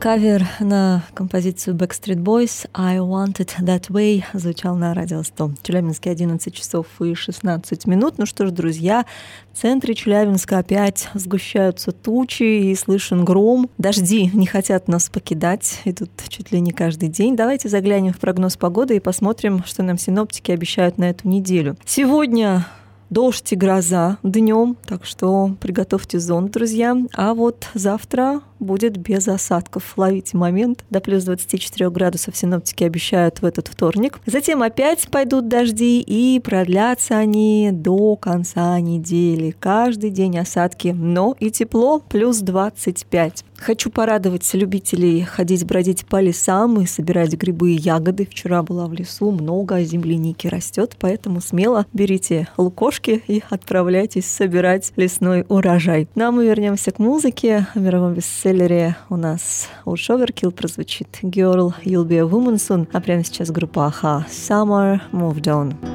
Кавер на композицию Backstreet Boys «I Want It That Way» звучал на Радио 100. Челябинске 11 часов и 16 минут. Ну что ж, друзья, в центре Челябинска опять сгущаются тучи и слышен гром. Дожди не хотят нас покидать, идут чуть ли не каждый день. Давайте заглянем в прогноз погоды и посмотрим, что нам синоптики обещают на эту неделю. Сегодня дождь и гроза днем, так что приготовьте зонт, друзья. А вот завтра будет без осадков. Ловите момент. До плюс 24 градусов синоптики обещают в этот вторник. Затем опять пойдут дожди, и продлятся они до конца недели. Каждый день осадки, но и тепло плюс 25. Хочу порадовать любителей ходить бродить по лесам и собирать грибы и ягоды. Вчера была в лесу, много земляники растет, поэтому смело берите лукошки и отправляйтесь собирать лесной урожай. Ну а мы вернемся к музыке. В мировом бестселлере у нас у Overkill прозвучит «Girl, You'll Be a Woman Soon», а прямо сейчас группа Aha «Summer Moved On».